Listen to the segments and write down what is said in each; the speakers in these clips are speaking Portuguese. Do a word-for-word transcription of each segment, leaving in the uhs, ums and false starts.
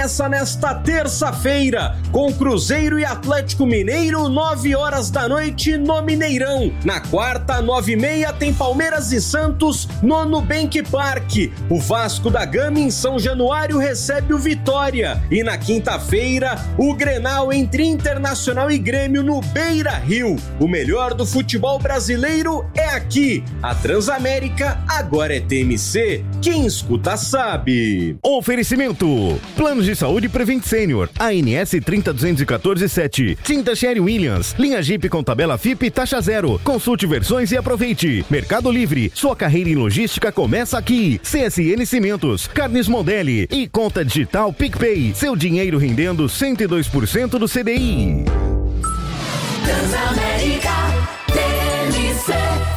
começa nesta terça-feira, com Cruzeiro e Atlético Mineiro, nove horas da noite no Mineirão. Na quarta, nove e meia, tem Palmeiras e Santos no Nubank Park. O Vasco da Gama, em São Januário, recebe o Vitória. E na quinta-feira, o Grenal entre Internacional e Grêmio no Beira-Rio. O melhor do futebol brasileiro é aqui. A Transamérica agora é T M C. Quem escuta sabe. Oferecimento: Planos de Saúde Prevent Senior, A N S trinta duzentos e quatorze sete, Tinta Sherwin-Williams, linha Jeep com tabela F I P e taxa zero. Consulte versões e aproveite. Mercado Livre, sua carreira em logística começa aqui. C S N Cimentos, Carnes Modele e conta digital PicPay. Seu dinheiro rendendo cento e dois por cento do C D I. Transamérica T M C.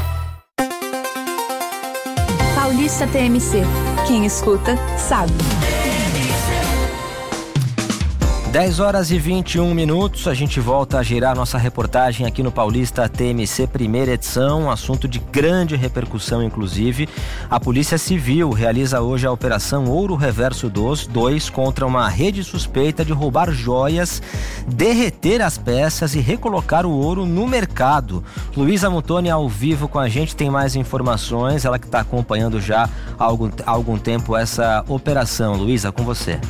Paulista T M C. Quem escuta, sabe. dez horas e vinte e um minutos, a gente volta a girar nossa reportagem aqui no Paulista T M C, primeira edição, um assunto de grande repercussão, inclusive. A Polícia Civil realiza hoje a Operação Ouro Reverso dois contra uma rede suspeita de roubar joias, derreter as peças e recolocar o ouro no mercado. Luísa Mutoni ao vivo com a gente, tem mais informações, ela que está acompanhando já há algum, há algum tempo essa operação. Luísa, com você.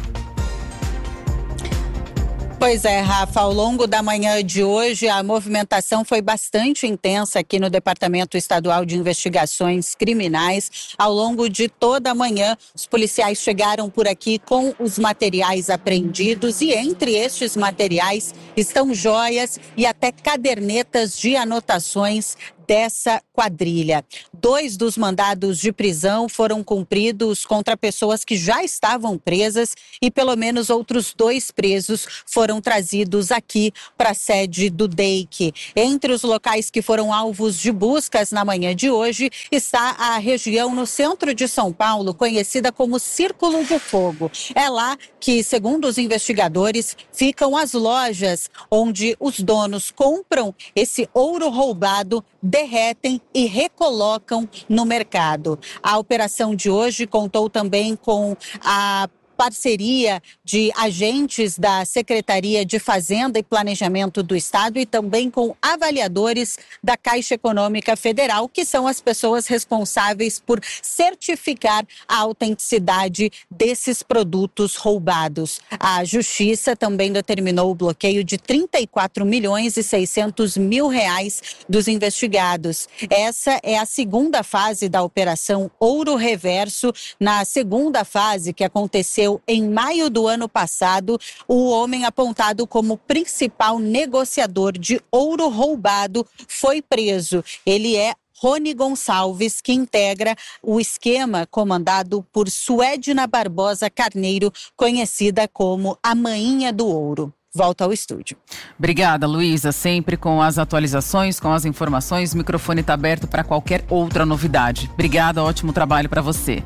Pois é, Rafa, ao longo da manhã de hoje a movimentação foi bastante intensa aqui no Departamento Estadual de Investigações Criminais. Ao longo de toda a manhã, os policiais chegaram por aqui com os materiais apreendidos e entre estes materiais estão joias e até cadernetas de anotações dessa quadrilha. Dois dos mandados de prisão foram cumpridos contra pessoas que já estavam presas e pelo menos outros dois presos foram trazidos aqui para a sede do D E I C. Entre os locais que foram alvos de buscas na manhã de hoje está a região no centro de São Paulo, conhecida como Círculo do Fogo. É lá que, segundo os investigadores, ficam as lojas onde os donos compram esse ouro roubado, derretem e recolocam no mercado. A operação de hoje contou também com a parceria de agentes da Secretaria de Fazenda e Planejamento do Estado e também com avaliadores da Caixa Econômica Federal, que são as pessoas responsáveis por certificar a autenticidade desses produtos roubados. A Justiça também determinou o bloqueio de trinta e quatro milhões e seiscentos mil reais dos investigados. Essa é a segunda fase da Operação Ouro Reverso. Na segunda fase, que aconteceu em maio do ano passado, o homem apontado como principal negociador de ouro roubado foi preso. Ele é Rony Gonçalves, que integra o esquema comandado por Suedna Barbosa Carneiro, conhecida como a Mainha do Ouro. Volta ao estúdio. Obrigada, Luísa. Sempre com as atualizações, com as informações. O microfone está aberto para qualquer outra novidade. Obrigada, ótimo trabalho para você.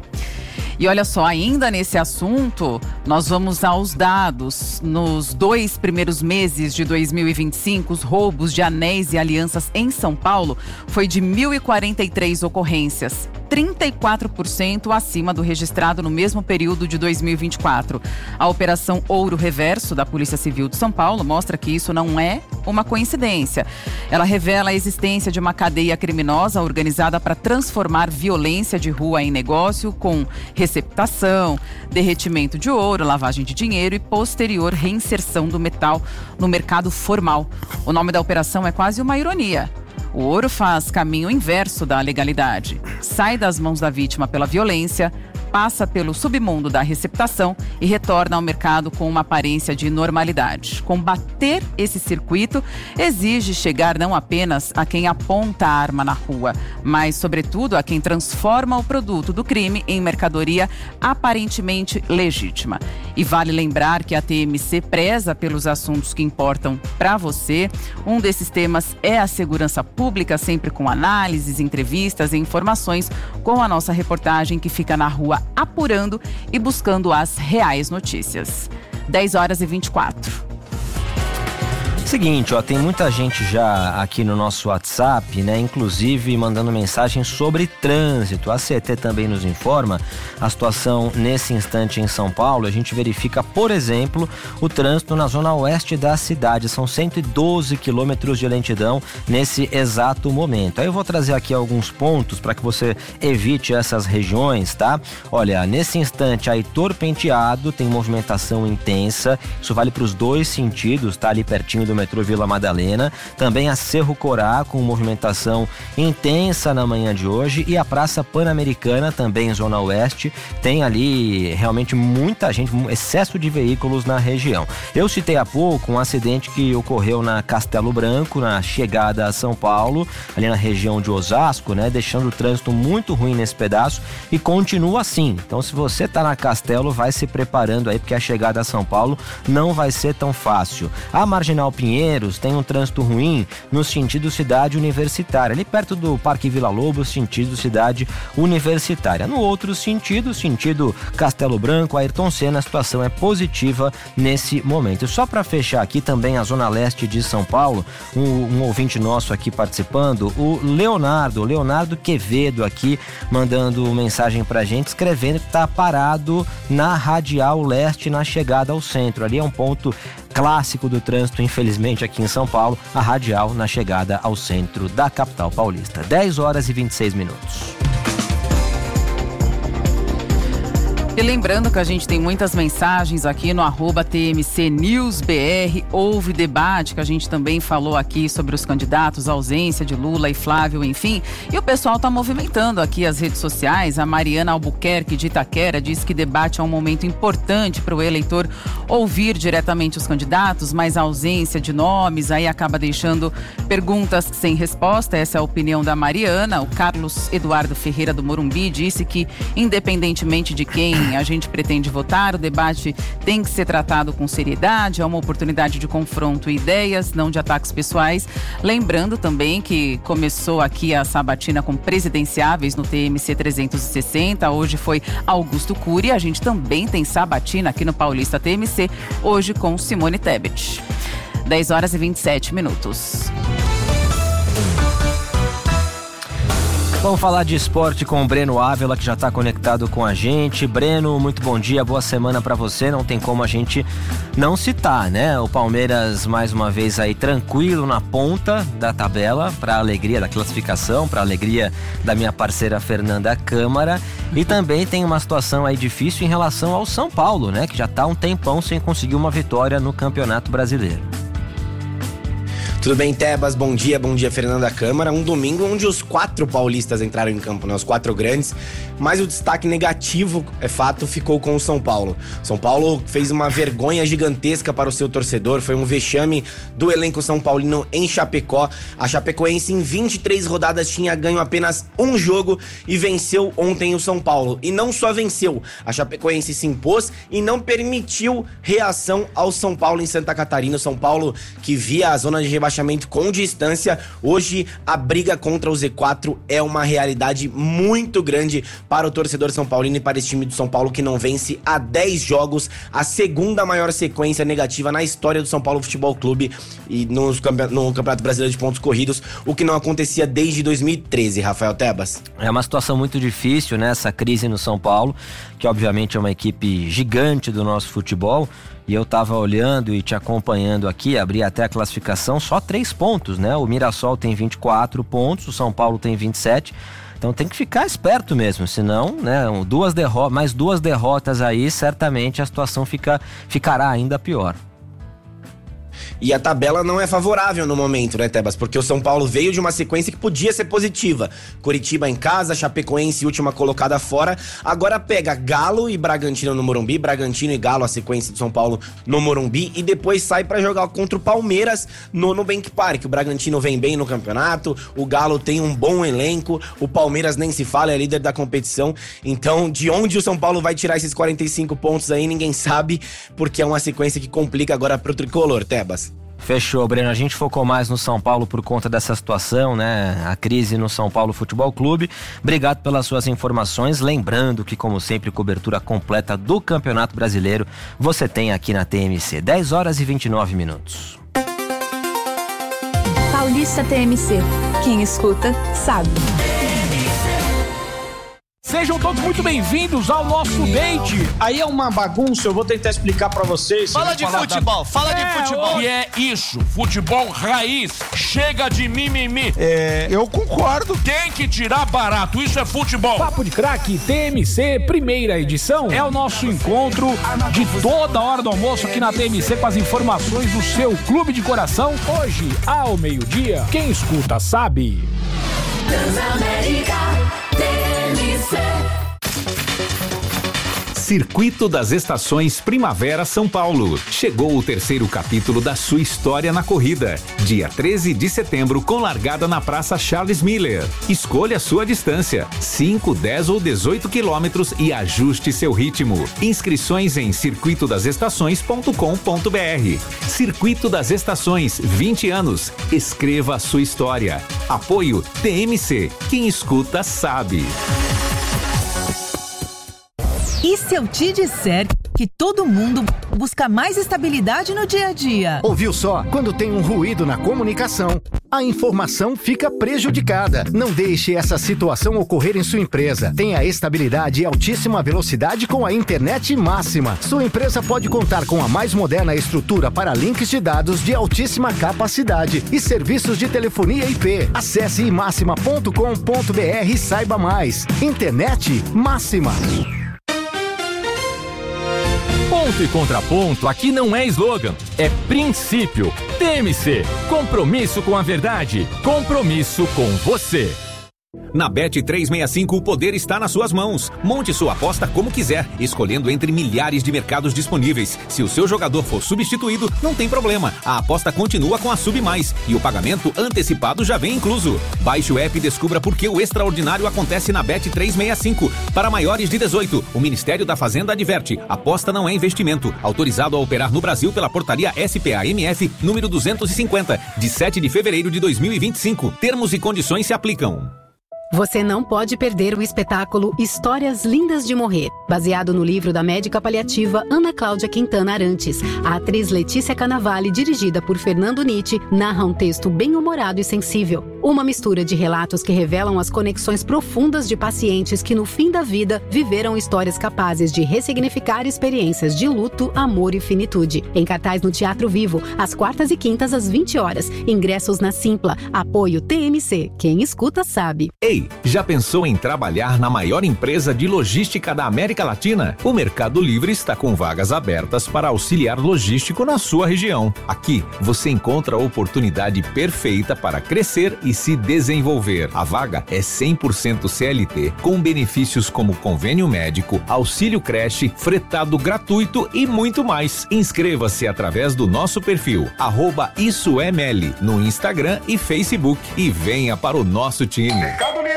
E olha só, ainda nesse assunto, nós vamos aos dados. Nos dois primeiros meses de dois mil e vinte e cinco, os roubos de anéis e alianças em São Paulo foi de mil e quarenta e três ocorrências, trinta e quatro por cento acima do registrado no mesmo período de dois mil e vinte e quatro. A Operação Ouro Reverso da Polícia Civil de São Paulo mostra que isso não é uma coincidência. Ela revela a existência de uma cadeia criminosa organizada para transformar violência de rua em negócio com receptação, derretimento de ouro, lavagem de dinheiro e posterior reinserção do metal no mercado formal. O nome da operação é quase uma ironia. O ouro faz caminho inverso da legalidade. Sai das mãos da vítima pela violência, passa pelo submundo da receptação e retorna ao mercado com uma aparência de normalidade. Combater esse circuito exige chegar não apenas a quem aponta a arma na rua, mas, sobretudo, a quem transforma o produto do crime em mercadoria aparentemente legítima. E vale lembrar que a T M C preza pelos assuntos que importam para você. Um desses temas é a segurança pública, sempre com análises, entrevistas e informações com a nossa reportagem que fica na rua apurando e buscando as reais notícias. dez horas e vinte e quatro. Seguinte, ó, tem muita gente já aqui no nosso WhatsApp, né, inclusive mandando mensagem sobre trânsito. A C E T também nos informa a situação nesse instante em São Paulo. A gente verifica, por exemplo, o trânsito na zona oeste da cidade. São cento e doze quilômetros de lentidão nesse exato momento. Aí eu vou trazer aqui alguns pontos para que você evite essas regiões, tá? Olha, nesse instante, a Heitor Penteado tem movimentação intensa. Isso vale para os dois sentidos, tá? Ali pertinho do metrô Vila Madalena. Também a Cerro Corá com movimentação intensa na manhã de hoje, e a Praça Pan-Americana também em zona oeste tem ali realmente muita gente, um excesso de veículos na região. Eu citei há pouco um acidente que ocorreu na Castelo Branco, na chegada a São Paulo, ali na região de Osasco, né, deixando o trânsito muito ruim nesse pedaço, e continua assim. Então, se você tá na Castelo, vai se preparando aí, porque a chegada a São Paulo não vai ser tão fácil. A Marginal Pinheiros tem um trânsito ruim no sentido cidade universitária, ali perto do Parque Vila Lobos, sentido cidade universitária. No outro sentido, sentido Castelo Branco, Ayrton Senna, a situação é positiva nesse momento. Só para fechar aqui também a zona leste de São Paulo, um, um ouvinte nosso aqui participando, o Leonardo, Leonardo Quevedo aqui mandando mensagem pra gente, escrevendo que tá parado na Radial Leste na chegada ao centro. Ali é um ponto clássico do trânsito, infelizmente, aqui em São Paulo, a Radial na chegada ao centro da capital paulista. dez horas e vinte e seis minutos. E lembrando que a gente tem muitas mensagens aqui no arroba T M C News B R. Houve debate, que a gente também falou aqui sobre os candidatos, a ausência de Lula e Flávio, enfim. E o pessoal está movimentando aqui as redes sociais. A Mariana Albuquerque de Itaquera diz que debate é um momento importante para o eleitor ouvir diretamente os candidatos, mas a ausência de nomes aí acaba deixando perguntas sem resposta. Essa é a opinião da Mariana. O Carlos Eduardo Ferreira do Morumbi disse que, independentemente de quem a gente pretende votar, o debate tem que ser tratado com seriedade, é uma oportunidade de confronto e ideias, não de ataques pessoais. Lembrando também que começou aqui a sabatina com presidenciáveis no T M C trezentos e sessenta, hoje foi Augusto Cury, a gente também tem sabatina aqui no Paulista T M C, hoje com Simone Tebet. dez horas e vinte e sete minutos. Vamos falar de esporte com o Breno Ávila, que já está conectado com a gente. Breno, muito bom dia, boa semana para você. Não tem como a gente não citar, né? O Palmeiras, mais uma vez aí, tranquilo na ponta da tabela, para a alegria da classificação, para a alegria da minha parceira Fernanda Câmara. E também tem uma situação aí difícil em relação ao São Paulo, né? Que já está um tempão sem conseguir uma vitória no Campeonato Brasileiro. Tudo bem, Tebas? Bom dia, bom dia, Fernanda Câmara. Um domingo onde os quatro paulistas entraram em campo, né? Os quatro grandes, mas o destaque negativo, é fato, ficou com o São Paulo. São Paulo fez uma vergonha gigantesca para o seu torcedor, foi um vexame do elenco São Paulino em Chapecó. A Chapecoense em vinte e três rodadas tinha ganho apenas um jogo e venceu ontem o São Paulo. E não só venceu, a Chapecoense se impôs e não permitiu reação ao São Paulo em Santa Catarina. O São Paulo, que via a zona de rebaixamento com distância, hoje a briga contra o Z quatro é uma realidade muito grande para o torcedor são paulino e para esse time do São Paulo, que não vence há dez jogos, a segunda maior sequência negativa na história do São Paulo Futebol Clube e nos, no Campeonato Brasileiro de Pontos Corridos, o que não acontecia desde dois mil e treze, Rafael Tebas. É uma situação muito difícil, né? Essa crise no São Paulo, que obviamente é uma equipe gigante do nosso futebol. E eu tava olhando e te acompanhando aqui, abri até a classificação, só três pontos, né? O Mirassol tem vinte e quatro pontos, o São Paulo tem vinte e sete. Então tem que ficar esperto mesmo, senão, né, duas derrotas, mais duas derrotas aí, certamente a situação fica, ficará ainda pior. E a tabela não é favorável no momento, né, Tebas? Porque o São Paulo veio de uma sequência que podia ser positiva. Curitiba em casa, Chapecoense última colocada fora. Agora pega Galo e Bragantino no Morumbi. Bragantino e Galo, a sequência do São Paulo no Morumbi. E depois sai pra jogar contra o Palmeiras no Nubank Park. O Bragantino vem bem no campeonato. O Galo tem um bom elenco. O Palmeiras nem se fala, é líder da competição. Então, de onde o São Paulo vai tirar esses quarenta e cinco pontos aí, ninguém sabe. Porque é uma sequência que complica agora pro tricolor, Tebas. Fechou, Breno. A gente focou mais no São Paulo por conta dessa situação, né? A crise no São Paulo Futebol Clube. Obrigado pelas suas informações. Lembrando que, como sempre, cobertura completa do Campeonato Brasileiro você tem aqui na T M C. dez horas e vinte e nove minutos. Paulista T M C. Quem escuta, sabe. Sejam todos muito bem-vindos ao nosso date. Aí é uma bagunça, eu vou tentar explicar pra vocês. Fala de futebol, da... fala é, de futebol. E é isso, futebol raiz, chega de mimimi. É, eu concordo. Tem que tirar barato, isso é futebol. Papo de Craque T M C, primeira edição. É o nosso encontro de toda hora do almoço aqui na T M C com as informações do seu clube de coração. Hoje, ao meio-dia, quem escuta sabe. Transamérica T M C. Circuito das Estações Primavera São Paulo. Chegou o terceiro capítulo da sua história na corrida. Dia treze de setembro, com largada na Praça Charles Miller. Escolha sua distância, cinco, dez ou dezoito quilômetros e ajuste seu ritmo. Inscrições em circuito das estações ponto com ponto b r. Circuito das Estações, vinte anos. Escreva a sua história. Apoio T M C. Quem escuta sabe. E se eu te disser que todo mundo busca mais estabilidade no dia a dia? Ouviu só? Quando tem um ruído na comunicação, a informação fica prejudicada. Não deixe essa situação ocorrer em sua empresa. Tenha estabilidade e altíssima velocidade com a internet máxima. Sua empresa pode contar com a mais moderna estrutura para links de dados de altíssima capacidade e serviços de telefonia I P. Acesse imáxima ponto com ponto b r e saiba mais. Internet máxima. Ponto e contraponto aqui não é slogan, é princípio. T M C, compromisso com a verdade, compromisso com você. Na Bet trezentos e sessenta e cinco, o poder está nas suas mãos. Monte sua aposta como quiser, escolhendo entre milhares de mercados disponíveis. Se o seu jogador for substituído, não tem problema. A aposta continua com a Sub Mais e o pagamento antecipado já vem incluso. Baixe o app e descubra por que o extraordinário acontece na Bet trezentos e sessenta e cinco. Para maiores de dezoito, o Ministério da Fazenda adverte: aposta não é investimento. Autorizado a operar no Brasil pela portaria S P A M F número duzentos e cinquenta, de sete de fevereiro de dois mil e vinte e cinco. Termos e condições se aplicam. Você não pode perder o espetáculo Histórias Lindas de Morrer, baseado no livro da médica paliativa Ana Cláudia Quintana Arantes. A atriz Letícia Cannavale, dirigida por Fernando Nitti, narra um texto bem-humorado e sensível. Uma mistura de relatos que revelam as conexões profundas de pacientes que, no fim da vida, viveram histórias capazes de ressignificar experiências de luto, amor e finitude. Em cartaz no Teatro Vivo, às quartas e quintas às vinte horas. Ingressos na Simpla. Apoio T M C. Quem escuta sabe. Ei, já pensou em trabalhar na maior empresa de logística da América Latina? O Mercado Livre está com vagas abertas para auxiliar logístico na sua região. Aqui, você encontra a oportunidade perfeita para crescer e se desenvolver. A vaga é cem por cento C L T, com benefícios como convênio médico, auxílio creche, fretado gratuito e muito mais. Inscreva-se através do nosso perfil, arroba Isso é Meli, no Instagram e Facebook, e venha para o nosso time. Mercado Livre.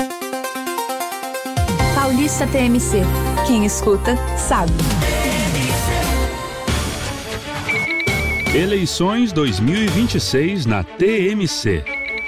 Paulista T M C. Quem escuta, sabe. Eleições dois mil e vinte e seis na T M C.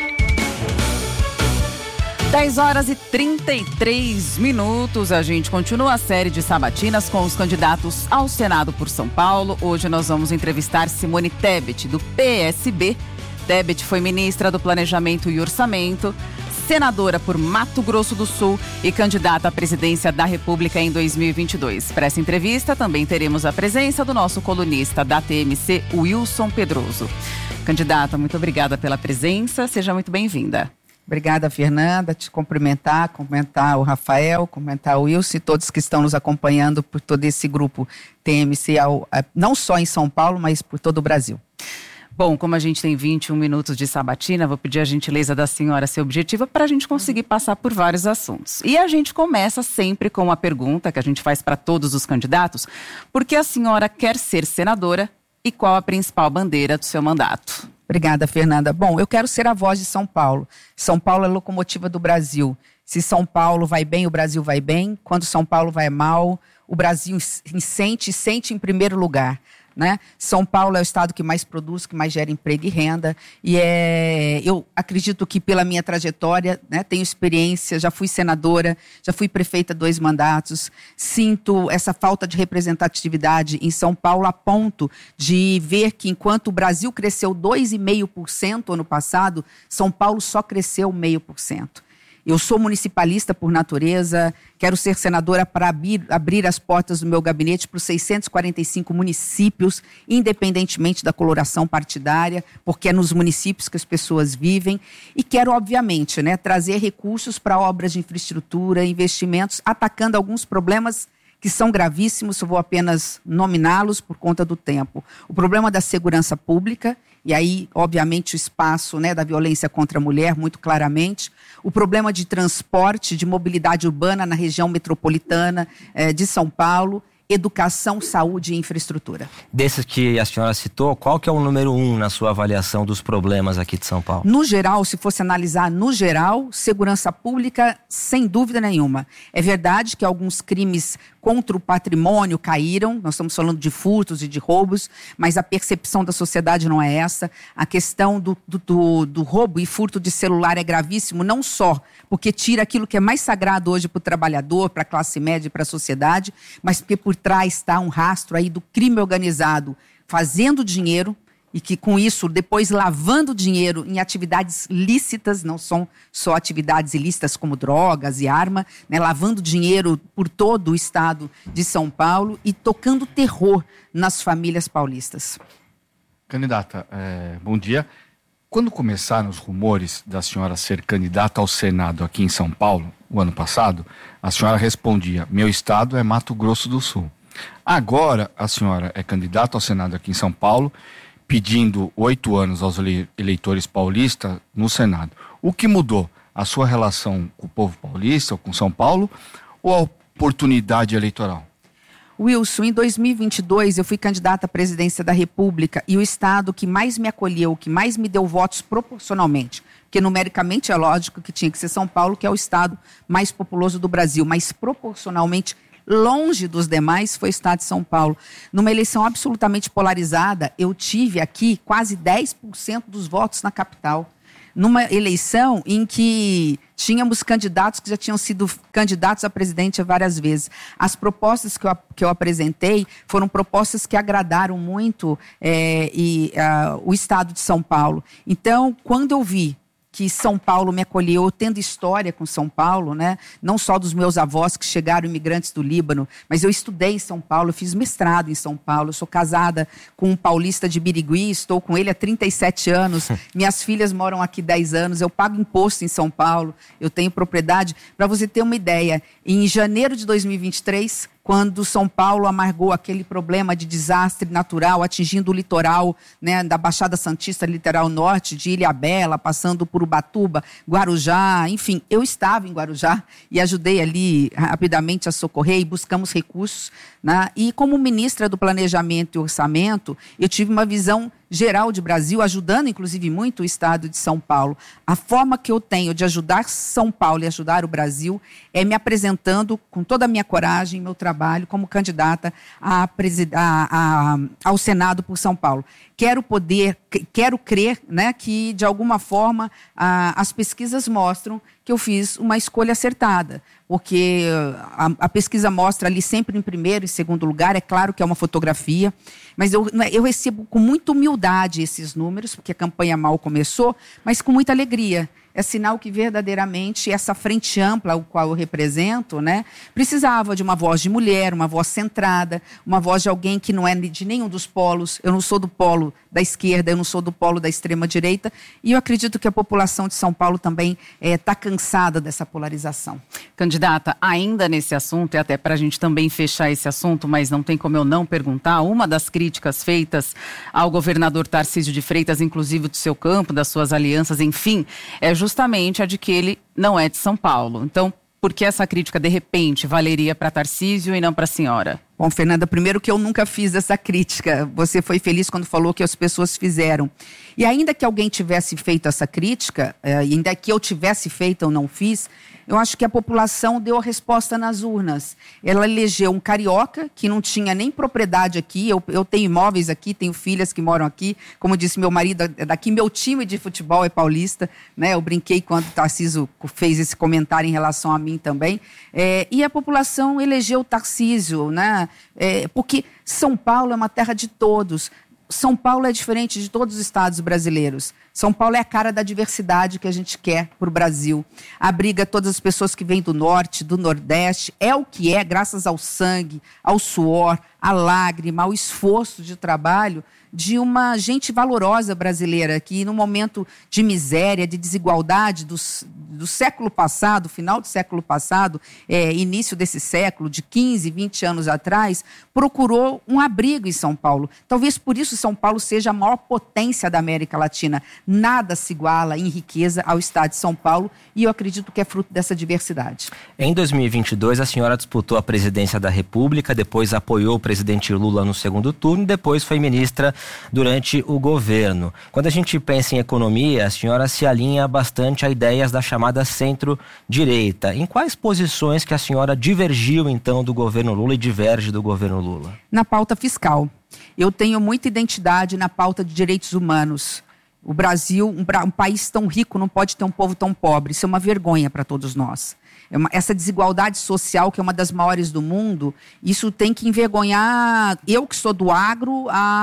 dez horas e trinta e três minutos. A gente continua a série de sabatinas com os candidatos ao Senado por São Paulo. Hoje nós vamos entrevistar Simone Tebet, do P S B. Tebet foi ministra do Planejamento e Orçamento, senadora por Mato Grosso do Sul e candidata à presidência da República em dois mil e vinte e dois. Para essa entrevista, também teremos a presença do nosso colunista da T M C, Wilson Pedroso. Candidata, muito obrigada pela presença. Seja muito bem-vinda. Obrigada, Fernanda. Te cumprimentar, cumprimentar o Rafael, cumprimentar o Wilson e todos que estão nos acompanhando por todo esse grupo T M C, não só em São Paulo, mas por todo o Brasil. Bom, como a gente tem vinte e um minutos de sabatina, vou pedir a gentileza da senhora ser objetiva para a gente conseguir passar por vários assuntos. E a gente começa sempre com uma pergunta que a gente faz para todos os candidatos: por que a senhora quer ser senadora e qual a principal bandeira do seu mandato? Obrigada, Fernanda. Bom, eu quero ser a voz de São Paulo. São Paulo é a locomotiva do Brasil. Se São Paulo vai bem, o Brasil vai bem. Quando São Paulo vai mal, o Brasil sente, sente em primeiro lugar. Né? São Paulo é o estado que mais produz, que mais gera emprego e renda, e é, eu acredito que pela minha trajetória, né, tenho experiência, já fui senadora, já fui prefeita dois mandatos, sinto essa falta de representatividade em São Paulo a ponto de ver que enquanto o Brasil cresceu dois vírgula cinco por cento ano passado, São Paulo só cresceu zero vírgula cinco por cento. Eu sou municipalista por natureza, quero ser senadora para abrir, abrir as portas do meu gabinete para os seiscentos e quarenta e cinco municípios, independentemente da coloração partidária, porque é nos municípios que as pessoas vivem. E quero, obviamente, né, trazer recursos para obras de infraestrutura, investimentos, atacando alguns problemas que são gravíssimos, eu vou apenas nominá-los por conta do tempo. O problema da segurança pública, e aí, obviamente, o espaço, né, da violência contra a mulher, muito claramente. O problema de transporte, de mobilidade urbana na região metropolitana eh, de São Paulo. Educação, saúde e infraestrutura. Desses que a senhora citou, qual que é o número um na sua avaliação dos problemas aqui de São Paulo? No geral, se fosse analisar no geral, segurança pública, sem dúvida nenhuma. É verdade que alguns crimes contra o patrimônio caíram, nós estamos falando de furtos e de roubos, mas a percepção da sociedade não é essa. A questão do, do, do, do roubo e furto de celular é gravíssimo, não só porque tira aquilo que é mais sagrado hoje para o trabalhador, para a classe média e para a sociedade, mas porque por trás está um rastro aí do crime organizado fazendo dinheiro e que com isso depois lavando dinheiro em atividades lícitas, não são só atividades ilícitas como drogas e arma, né, lavando dinheiro por todo o estado de São Paulo e tocando terror nas famílias paulistas. Candidata, é, bom dia. Quando começaram os rumores da senhora ser candidata ao Senado aqui em São Paulo, o ano passado, a senhora respondia: meu estado é Mato Grosso do Sul. Agora, a senhora é candidata ao Senado aqui em São Paulo, pedindo oito anos aos eleitores paulistas no Senado. O que mudou? A sua relação com o povo paulista ou com São Paulo ou a oportunidade eleitoral? Wilson, em dois mil e vinte e dois eu fui candidata à presidência da República e o estado que mais me acolheu, que mais me deu votos proporcionalmente, porque numericamente é lógico que tinha que ser São Paulo, que é o estado mais populoso do Brasil, mas proporcionalmente longe dos demais foi o estado de São Paulo. Numa eleição absolutamente polarizada, eu tive aqui quase dez por cento dos votos na capital. Numa eleição em que tínhamos candidatos que já tinham sido candidatos a presidente várias vezes. As propostas que eu, que eu apresentei foram propostas que agradaram muito é, e, uh, o estado de São Paulo. Então, quando eu vi que São Paulo me acolheu, tendo história com São Paulo, né? Não só dos meus avós que chegaram imigrantes do Líbano, mas eu estudei em São Paulo, eu fiz mestrado em São Paulo, eu sou casada com um paulista de Birigui, estou com ele há trinta e sete anos, minhas filhas moram aqui dez anos, eu pago imposto em São Paulo, eu tenho propriedade. Para você ter uma ideia, em janeiro de dois mil e vinte e três, quando São Paulo amargou aquele problema de desastre natural atingindo o litoral, né, da Baixada Santista, litoral norte, de Ilhabela, passando por Ubatuba, Guarujá, enfim, eu estava em Guarujá e ajudei ali rapidamente a socorrer e buscamos recursos, né, e como ministra do Planejamento e Orçamento, eu tive uma visão geral de Brasil, ajudando inclusive muito o estado de São Paulo. A forma que eu tenho de ajudar São Paulo e ajudar o Brasil é me apresentando com toda a minha coragem, meu trabalho como candidata a presid... a, a, ao Senado por São Paulo. Quero poder, quero crer, né, que de alguma forma a, as pesquisas mostram que eu fiz uma escolha acertada, porque a, a pesquisa mostra ali sempre em primeiro e segundo lugar, é claro que é uma fotografia, mas eu, eu recebo com muita humildade esses números, porque a campanha mal começou, mas com muita alegria. É sinal que verdadeiramente essa frente ampla, o qual eu represento, né, precisava de uma voz de mulher, uma voz centrada, uma voz de alguém que não é de nenhum dos polos. Eu não sou do polo da esquerda, eu não sou do polo da extrema-direita, e eu acredito que a população de São Paulo também está é, cansada dessa polarização. Candidata, ainda nesse assunto, e até para a gente também fechar esse assunto, mas não tem como eu não perguntar, uma das críticas feitas ao governador Tarcísio de Freitas, inclusive do seu campo, das suas alianças, enfim, é justamente a de que ele não é de São Paulo. Então, por que essa crítica, de repente, valeria para Tarcísio e não para a senhora? Bom, Fernanda, primeiro que eu nunca fiz essa crítica. Você foi feliz quando falou que as pessoas fizeram. E ainda que alguém tivesse feito essa crítica, ainda que eu tivesse feito ou não fiz, eu acho que a população deu a resposta nas urnas. Ela elegeu um carioca que não tinha nem propriedade aqui. Eu, eu tenho imóveis aqui, tenho filhas que moram aqui. Como disse meu marido, é daqui meu time de futebol é paulista. Né? Eu brinquei quando o Tarcísio fez esse comentário em relação a mim também. É, e a população elegeu o Tarcísio, né? É, porque São Paulo é uma terra de todos. São Paulo é diferente de todos os estados brasileiros. São Paulo é a cara da diversidade que a gente quer para o Brasil. Abriga todas as pessoas que vêm do norte, do nordeste. É o que é, graças ao sangue, ao suor, à lágrima, ao esforço de trabalho de uma gente valorosa brasileira que, no momento de miséria, de desigualdade do, do século passado, final do século passado, é, início desse século, de quinze, vinte anos atrás, procurou um abrigo em São Paulo. Talvez por isso São Paulo seja a maior potência da América Latina. Nada se iguala em riqueza ao estado de São Paulo e eu acredito que é fruto dessa diversidade. Em dois mil e vinte e dois, a senhora disputou a presidência da República, depois apoiou o presidente Lula no segundo turno e depois foi ministra durante o governo. Quando a gente pensa em economia, a senhora se alinha bastante a ideias da chamada centro-direita. Em quais posições que a senhora divergiu, então, do governo Lula e diverge do governo Lula? Na pauta fiscal. Eu tenho muita identidade na pauta de direitos humanos. O Brasil, um, um país tão rico, não pode ter um povo tão pobre. Isso é uma vergonha para todos nós. É uma, essa desigualdade social, que é uma das maiores do mundo, isso tem que envergonhar eu que sou do agro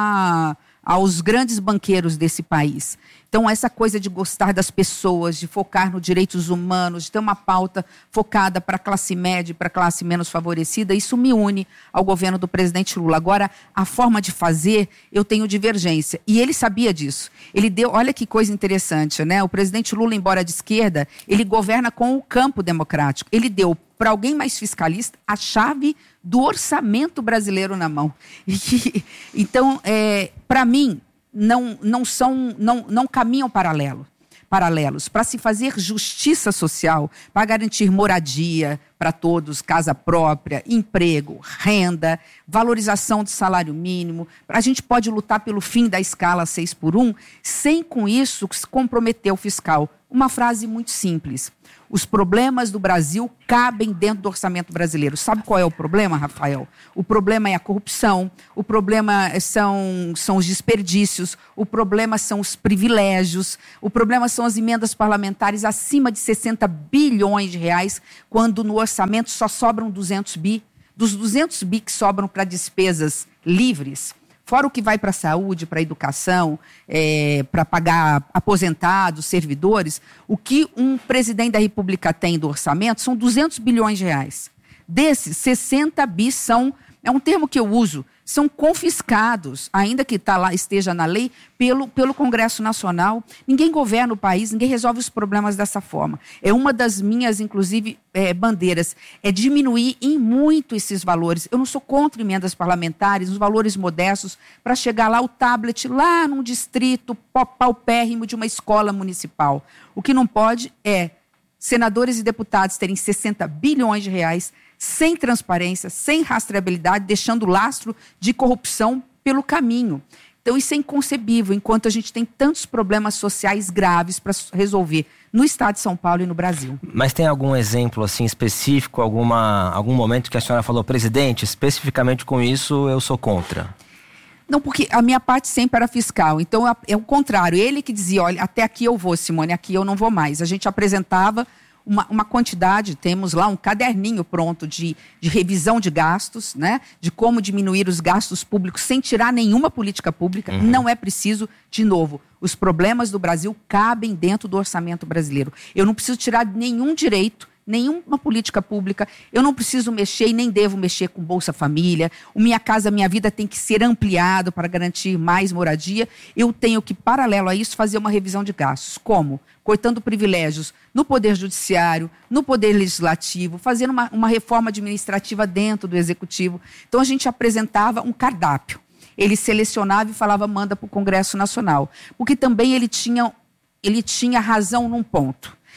a, aos grandes banqueiros desse país. Então, essa coisa de gostar das pessoas, de focar nos direitos humanos, de ter uma pauta focada para a classe média e para a classe menos favorecida, isso me une ao governo do presidente Lula. Agora, a forma de fazer, eu tenho divergência. E ele sabia disso. Ele deu, olha que coisa interessante, né? O presidente Lula, embora de esquerda, ele governa com o campo democrático. Ele deu para alguém mais fiscalista a chave do orçamento brasileiro na mão. E, então, é, para mim, não, não, são, não, não caminham paralelo, paralelos. Para se fazer justiça social, para garantir moradia para todos, casa própria, emprego, renda, valorização do salário mínimo, a gente pode lutar pelo fim da escala seis por um, sem com isso se comprometer o fiscal. Uma frase muito simples. Os problemas do Brasil cabem dentro do orçamento brasileiro. Sabe qual é o problema, Rafael? O problema é a corrupção, o problema são, são os desperdícios, o problema são os privilégios, o problema são as emendas parlamentares acima de sessenta bilhões de reais, quando no orçamento só sobram duzentos bi. Dos duzentos bi que sobram para despesas livres, fora o que vai para a saúde, para a educação, é, para pagar aposentados, servidores, o que um presidente da República tem do orçamento são duzentos bilhões de reais. Desses, sessenta bi são, é um termo que eu uso, são confiscados, ainda que tá lá, esteja na lei, pelo, pelo Congresso Nacional. Ninguém governa o país, ninguém resolve os problemas dessa forma. É uma das minhas, inclusive, é, bandeiras, é diminuir em muito esses valores. Eu não sou contra emendas parlamentares, os valores modestos, para chegar lá o tablet, lá num distrito paupérrimo de uma escola municipal. O que não pode é senadores e deputados terem sessenta bilhões de reais sem transparência, sem rastreabilidade, deixando lastro de corrupção pelo caminho. Então isso é inconcebível, enquanto a gente tem tantos problemas sociais graves para resolver no estado de São Paulo e no Brasil. Mas tem algum exemplo assim específico, alguma, algum momento que a senhora falou, presidente, especificamente com isso eu sou contra? Não, porque a minha parte sempre era fiscal, então é o contrário, ele que dizia, olha, até aqui eu vou, Simone, aqui eu não vou mais. A gente apresentava Uma, uma quantidade, temos lá um caderninho pronto de, de revisão de gastos, né? De como diminuir os gastos públicos sem tirar nenhuma política pública. Uhum. Não é preciso, de novo, os problemas do Brasil cabem dentro do orçamento brasileiro. Eu não preciso tirar nenhum direito, nenhuma política pública, eu não preciso mexer e nem devo mexer com Bolsa Família, o Minha Casa Minha Vida tem que ser ampliado para garantir mais moradia, eu tenho que, paralelo a isso, fazer uma revisão de gastos. Como? Cortando privilégios no Poder Judiciário, no Poder Legislativo, fazendo uma, uma reforma administrativa dentro do Executivo. Então a gente apresentava um cardápio, ele selecionava e falava, manda para o Congresso Nacional, porque também ele tinha, ele tinha razão num ponto.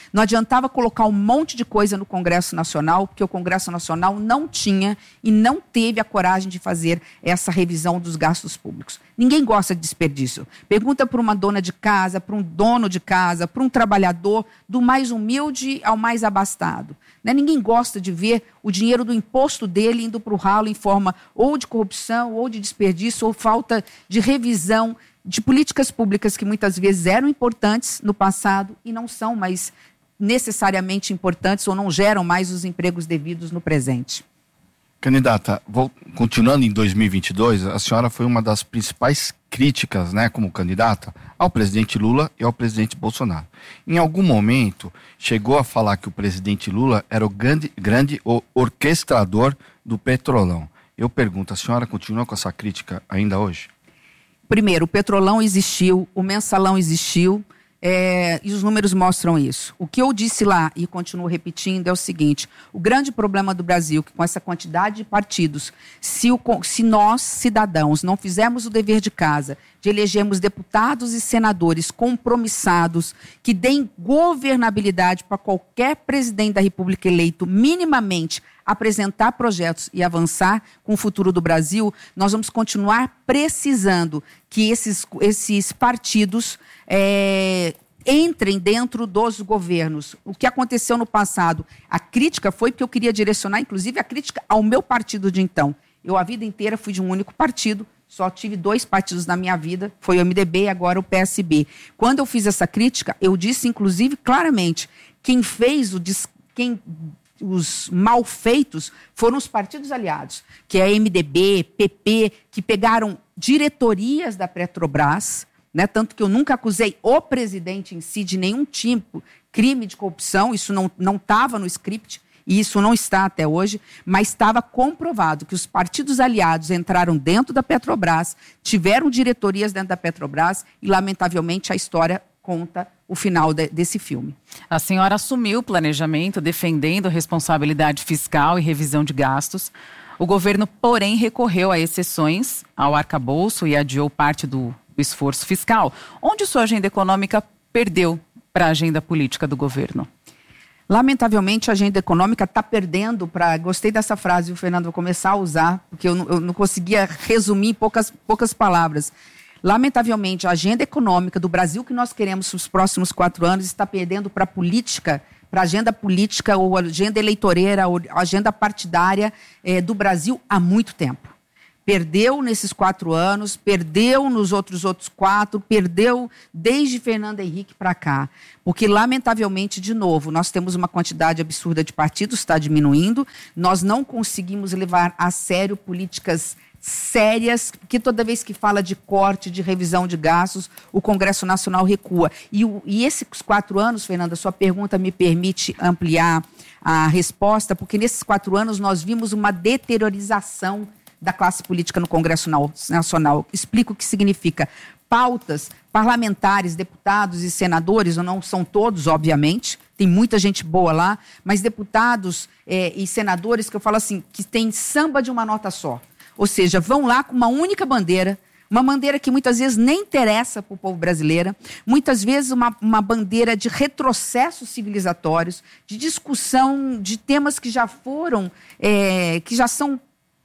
Não adiantava colocar um monte de coisa no Congresso Nacional, porque o Congresso Nacional não tinha e não teve a coragem de fazer essa revisão dos gastos públicos. Ninguém gosta de desperdício. Pergunta para uma dona de casa, para um dono de casa, para um trabalhador, do mais humilde ao mais abastado. Né? Ninguém gosta de ver o dinheiro do imposto dele indo para o ralo em forma ou de corrupção, ou de desperdício, ou falta de revisão de políticas públicas que muitas vezes eram importantes no passado e não são mais necessariamente importantes ou não geram mais os empregos devidos no presente. Candidata, vou, continuando em dois mil e vinte e dois, a senhora foi uma das principais críticas, né, como candidata, ao presidente Lula e ao presidente Bolsonaro. Em algum momento, chegou a falar que o presidente Lula era o grande, grande orquestrador do Petrolão. Eu pergunto, a senhora continua com essa crítica ainda hoje? Primeiro, o Petrolão existiu, o Mensalão existiu, é, e os números mostram isso. O que eu disse lá, e continuo repetindo, é o seguinte: o grande problema do Brasil, que com essa quantidade de partidos, se, o, se nós, cidadãos, não fizermos o dever de casa, de elegermos deputados e senadores compromissados, que deem governabilidade para qualquer presidente da República eleito, minimamente apresentar projetos e avançar com o futuro do Brasil, nós vamos continuar precisando que esses, esses partidos é, entrem dentro dos governos. O que aconteceu no passado, a crítica foi porque eu queria direcionar, inclusive, a crítica ao meu partido de então. Eu, a vida inteira, fui de um único partido, só tive dois partidos na minha vida, foi o M D B e agora o P S B. Quando eu fiz essa crítica, eu disse, inclusive, claramente, quem fez o... Quem, os malfeitos foram os partidos aliados, que é a M D B, P P, que pegaram diretorias da Petrobras, né, tanto que eu nunca acusei o presidente em si de nenhum tipo crime de corrupção, isso não não estava no script, e isso não está até hoje, mas estava comprovado que os partidos aliados entraram dentro da Petrobras, tiveram diretorias dentro da Petrobras e, lamentavelmente, a história conta o final de, desse filme. A senhora assumiu o planejamento, defendendo responsabilidade fiscal e revisão de gastos. O governo, porém, recorreu a exceções ao arcabouço e adiou parte do, do esforço fiscal. Onde sua agenda econômica perdeu para a agenda política do governo? Lamentavelmente, a agenda econômica está perdendo para... Gostei dessa frase, o Fernando, vou começar a usar, porque eu não, eu não conseguia resumir em poucas, poucas palavras. Lamentavelmente, a agenda econômica do Brasil que nós queremos nos próximos quatro anos está perdendo para a política, para a agenda política ou agenda eleitoreira ou agenda partidária eh, do Brasil há muito tempo. Perdeu nesses quatro anos, perdeu nos outros outros quatro, perdeu desde Fernando Henrique para cá. Porque, lamentavelmente, de novo, nós temos uma quantidade absurda de partidos, está diminuindo, nós não conseguimos levar a sério políticas sérias, porque toda vez que fala de corte, de revisão de gastos, o Congresso Nacional recua. E, o, e esses quatro anos, Fernanda, sua pergunta me permite ampliar a resposta, porque nesses quatro anos nós vimos uma deteriorização da classe política no Congresso Nacional. Explico o que significa. Pautas parlamentares, deputados e senadores, não são todos, obviamente, tem muita gente boa lá, mas deputados eh, e senadores que eu falo assim, que tem samba de uma nota só. Ou seja, vão lá com uma única bandeira, uma bandeira que muitas vezes nem interessa para o povo brasileiro, muitas vezes uma, uma bandeira de retrocessos civilizatórios, de discussão de temas que já foram, é, que já são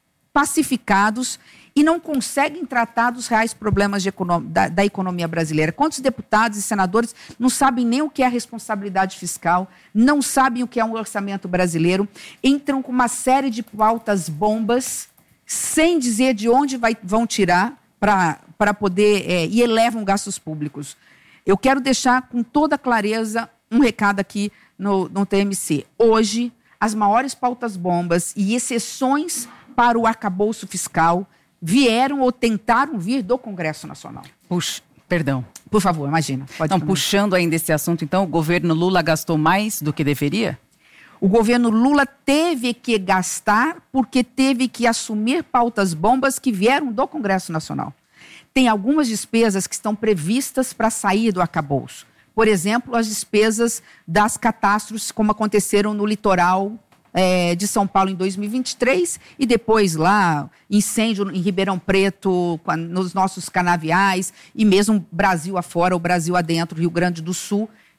pacificados e não conseguem tratar dos reais problemas de econom- da, da economia brasileira. Quantos deputados e senadores não sabem nem o que é a responsabilidade fiscal, não sabem o que é um orçamento brasileiro, entram com uma série de pautas bombas, sem dizer de onde vai, vão tirar para poder, é, e elevam gastos públicos. Eu quero deixar com toda clareza um recado aqui no, no T M C. Hoje, as maiores pautas bombas e exceções para o arcabouço fiscal vieram ou tentaram vir do Congresso Nacional. Puxa, perdão. Por favor, imagina. Pode então, puxando ainda esse assunto, então, o governo Lula gastou mais do que deveria? O governo Lula teve que gastar porque teve que assumir pautas bombas que vieram do Congresso Nacional. Tem algumas despesas que estão previstas para sair do arcabouço. Por exemplo, as despesas das catástrofes, como aconteceram no litoral é, de São Paulo em dois mil e vinte e três, e depois lá, incêndio em Ribeirão Preto, nos nossos canaviais, e mesmo Brasil afora, o Brasil adentro, Rio Grande do Sul.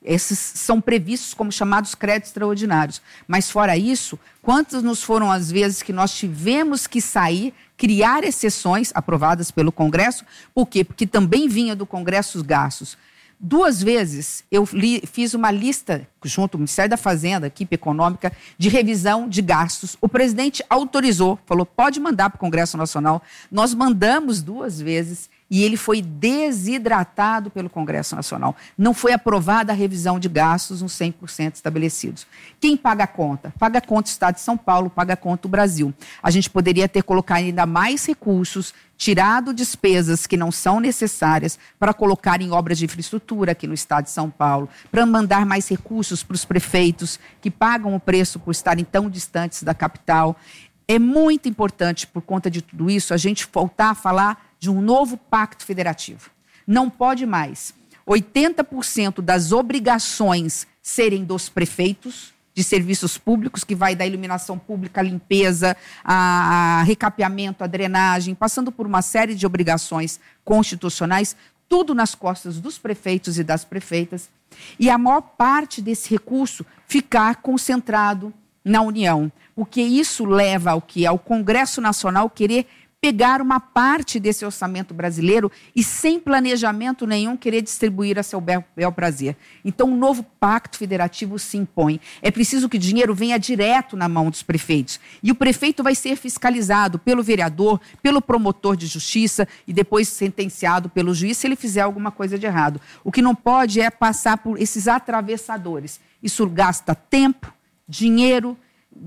Esses são previstos como chamados créditos extraordinários. Mas fora isso, quantas nos foram as vezes que nós tivemos que sair, criar exceções aprovadas pelo Congresso? Por quê? Porque também vinha do Congresso os gastos. Duas vezes eu li, fiz uma lista, junto ao Ministério da Fazenda, equipe econômica, de revisão de gastos. O presidente autorizou, falou, pode mandar para o Congresso Nacional. Nós mandamos duas vezes e ele foi desidratado pelo Congresso Nacional. Não foi aprovada a revisão de gastos nos cem por cento estabelecidos. Quem paga a conta? Paga a conta o Estado de São Paulo, paga a conta o Brasil. A gente poderia ter colocado ainda mais recursos, tirado despesas que não são necessárias para colocar em obras de infraestrutura aqui no Estado de São Paulo, para mandar mais recursos para os prefeitos que pagam o preço por estarem tão distantes da capital. É muito importante, por conta de tudo isso, a gente voltar a falar de um novo pacto federativo. Não pode mais oitenta por cento das obrigações serem dos prefeitos, de serviços públicos, que vai da iluminação pública, a limpeza, a, a recapeamento, a drenagem, passando por uma série de obrigações constitucionais, tudo nas costas dos prefeitos e das prefeitas, e a maior parte desse recurso ficar concentrado na União, porque isso leva ao que? Ao Congresso Nacional querer pegar uma parte desse orçamento brasileiro e, sem planejamento nenhum, querer distribuir a seu bel, bel prazer. Então, um novo pacto federativo se impõe. É preciso que o dinheiro venha direto na mão dos prefeitos. E o prefeito vai ser fiscalizado pelo vereador, pelo promotor de justiça e depois sentenciado pelo juiz se ele fizer alguma coisa de errado. O que não pode é passar por esses atravessadores. Isso gasta tempo, dinheiro,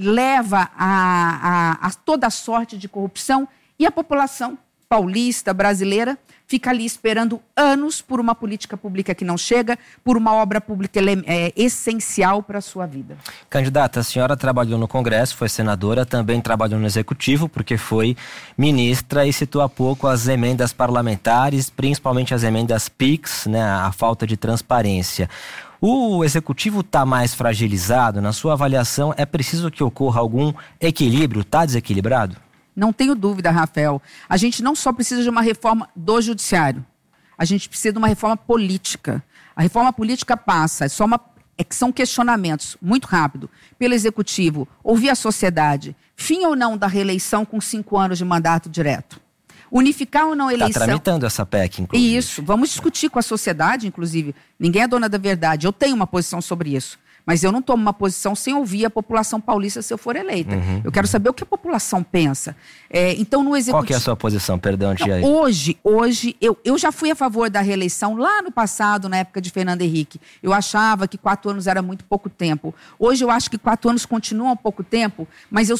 leva a, a, a toda sorte de corrupção. E a população paulista, brasileira, fica ali esperando anos por uma política pública que não chega, por uma obra pública é, essencial para a sua vida. Candidata, a senhora trabalhou no Congresso, foi senadora, também trabalhou no Executivo, porque foi ministra e citou há pouco as emendas parlamentares, principalmente as emendas P I X, né, a falta de transparência. O Executivo está mais fragilizado? Na sua avaliação, é preciso que ocorra algum equilíbrio? Está desequilibrado? Não tenho dúvida, Rafael. A gente não só precisa de uma reforma do judiciário, a gente precisa de uma reforma política. A reforma política passa, é só uma, é que são questionamentos, muito rápido, pelo Executivo, ouvir a sociedade, fim ou não da reeleição com cinco anos de mandato direto. Unificar ou não a eleição... Está tramitando essa P E C, inclusive. Isso, vamos discutir com a sociedade, inclusive. Ninguém é dona da verdade, eu tenho uma posição sobre isso. Mas eu não tomo uma posição sem ouvir a população paulista se eu for eleita. Uhum. Eu quero saber o que a população pensa. É, então, no executivo... Qual que é a sua posição? Perdão, tia. Não, hoje, hoje eu, eu já fui a favor da reeleição lá no passado, na época de Fernando Henrique. Eu achava que quatro anos era muito pouco tempo. Hoje eu acho que quatro anos continuam pouco tempo, mas eu